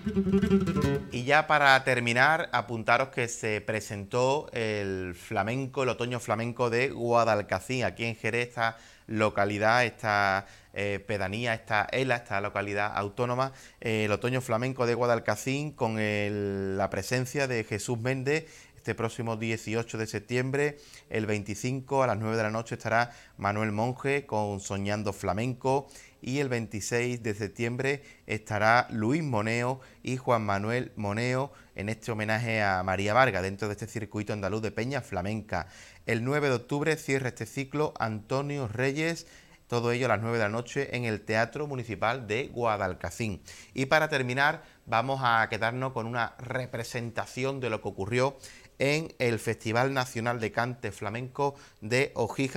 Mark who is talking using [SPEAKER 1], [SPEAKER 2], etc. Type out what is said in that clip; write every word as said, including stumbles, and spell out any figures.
[SPEAKER 1] Y ya para terminar, apuntaros que se presentó el flamenco, el otoño flamenco de Guadalcacín, aquí en Jerez, esta localidad, esta eh, pedanía, esta ELA, esta localidad autónoma, eh, el otoño flamenco de Guadalcacín, con el- la presencia de Jesús Méndez. Este próximo dieciocho de septiembre, el veinticinco a las nueve de la noche estará Manuel Monje con Soñando Flamenco, y el veintiséis de septiembre estará Luis Moneo y Juan Manuel Moneo en este homenaje a María Vargas dentro de este circuito andaluz de Peña Flamenca. El nueve de octubre cierra este ciclo Antonio Reyes, todo ello a las nueve de la noche en el Teatro Municipal de Guadalcacín. Y para terminar, vamos a quedarnos con una representación de lo que ocurrió en el Festival Nacional de Cante Flamenco de Ojija